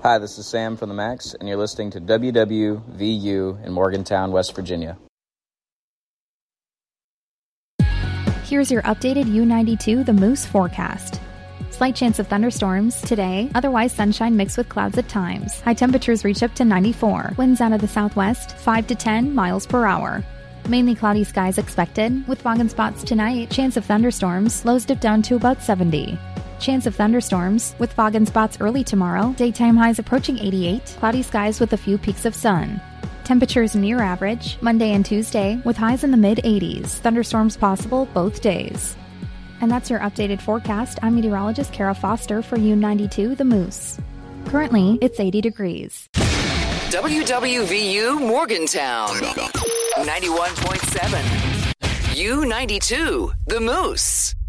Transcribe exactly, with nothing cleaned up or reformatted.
Hi, this is Sam from the Max, and you're listening to W W V U in Morgantown, West Virginia. Here's your updated U ninety-two The Moose forecast. Slight chance of thunderstorms today, otherwise sunshine mixed with clouds at times. High temperatures reach up to ninety-four. Winds out of the southwest, five to ten miles per hour. Mainly cloudy skies expected, with fog and spots tonight. Chance of thunderstorms, lows dip down to about seventy. Chance of thunderstorms, with fog and spots early tomorrow. Daytime highs approaching eighty-eight. Cloudy skies with a few peaks of sun. Temperatures near average, Monday and Tuesday, with highs in the mid-eighties. Thunderstorms possible both days. And that's your updated forecast. I'm meteorologist Kara Foster for U ninety-two The Moose. Currently, it's eighty degrees. W W V U Morgantown, ninety-one point seven. U ninety-two The Moose.